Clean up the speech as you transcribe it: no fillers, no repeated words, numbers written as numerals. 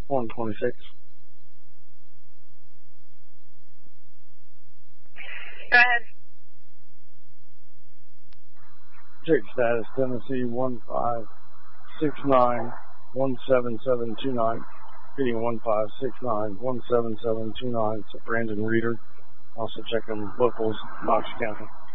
126. Go ahead. Check status, Tennessee 1569-17729. Reading 1569-17729. It's a Brandon Reeder. Also checking locals, Knox County.